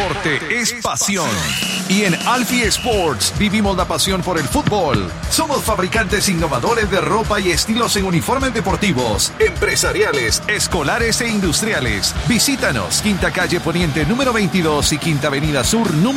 deporte es pasión. Y en Alfie Sports vivimos la pasión por el fútbol. Somos fabricantes innovadores de ropa y estilos en uniformes deportivos, empresariales, escolares e industriales. Visítanos, Quinta Calle Poniente número 22 y Quinta Avenida Sur número